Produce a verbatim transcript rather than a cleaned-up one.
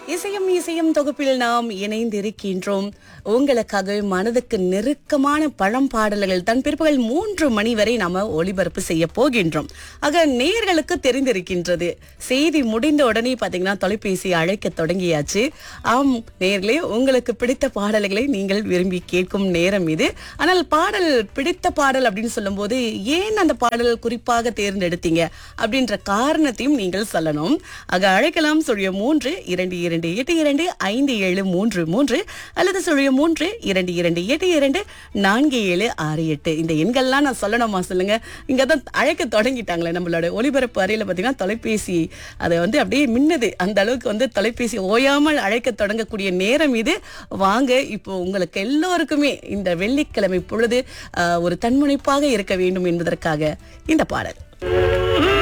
இசையும் இசையும் தொகுப்பில் நாம் இணைந்திருக்கின்றோம். உங்களுக்காக மனதுக்கு நெருக்கமான பழம் பாடல்கள் தன் பிற்பகல் மூன்று மணி வரை நாம ஒளிபரப்பு செய்ய போகின்றோம். ஆக நேயர்களுக்கு தெரிந்திருக்கின்றது, செய்தி முடிந்த உடனே பாத்தீங்கன்னா தொலைபேசி அழைக்க தொடங்கியாச்சு. ஆம் நேயர்களே, உங்களுக்கு பிடித்த பாடல்களை நீங்கள் விரும்பி கேட்கும் நேரம் இது. ஆனால் பாடல் பிடித்த பாடல் அப்படின்னு சொல்லும் போது ஏன் அந்த பாடல் குறிப்பாக தேர்ந்தெடுத்தீங்க அப்படின்ற காரணத்தையும் நீங்கள் சொல்லணும். ஆக அழைக்கலாம். சொல்லிய மூன்று இரண்டு இரண்டு எட்டு இரண்டு ஐந்து ஏழு மூன்று மூன்று அல்லது சொல்லிய மூன்று இரண்டு இரண்டு எட்டு இரண்டு நான்கு ஏழு ஆறு எட்டு. இந்த எண்கள்லாம் நான் சொல்லணுமா சொல்லுங்க? இங்கதான் அழைக்க தொடங்கிட்டாங்களே நம்மளோட ஒளிபரப்பு அறையில பாத்தீங்கன்னா தொலைபேசி அதை வந்து அப்படியே மின்னது. அந்த அளவுக்கு வந்து தொலைபேசி ஓயாமல் அழைக்க தொடங்கக்கூடிய நேரம் இது. வாங்க, இப்போ உங்களுக்கு எல்லோருக்குமே இந்த வெள்ளிக்கிழமை பொழுது ஆஹ், ஒரு தன்முனைப்பாக இருக்க வேண்டும் என்பதற்காக இந்த பாடல்.